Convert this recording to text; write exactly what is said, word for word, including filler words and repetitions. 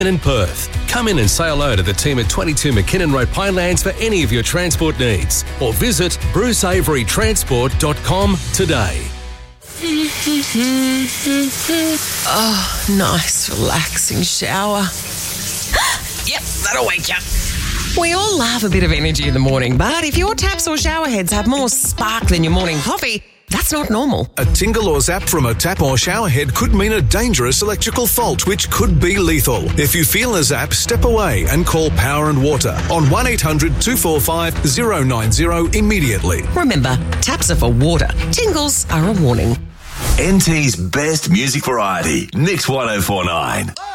in Perth. Come in and say hello to the team at twenty-two McKinnon Road, Pinelands for any of your transport needs. Or visit bruce avery transport dot com today. Oh, nice, relaxing shower. Yep, that'll wake you up. We all love a bit of energy in the morning, but if your taps or shower heads have more spark than your morning coffee, that's not normal. A tingle or zap from a tap or shower head could mean a dangerous electrical fault, which could be lethal. If you feel a zap, step away and call Power and Water on one eight hundred two four five zero nine zero immediately. Remember, taps are for water. Tingles are a warning. N T's best music variety. Mix one oh four nine.